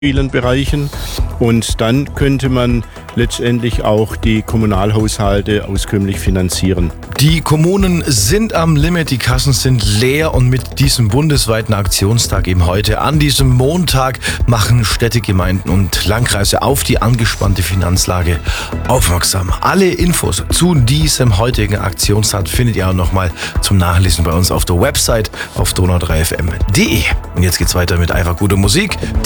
vielen Bereichen. Und dann könnte man letztendlich auch die Kommunalhaushalte auskömmlich finanzieren. Die Kommunen sind am Limit, die Kassen sind leer und mit diesem bundesweiten Aktionstag eben heute an diesem Montag machen Städte, Gemeinden und Landkreise auf die angespannte Finanzlage aufmerksam. Alle Infos zu diesem heutigen Aktionstag findet ihr auch nochmal zum Nachlesen bei uns auf der Website auf donau3fm.de. Und jetzt geht's weiter mit einfach guter Musik.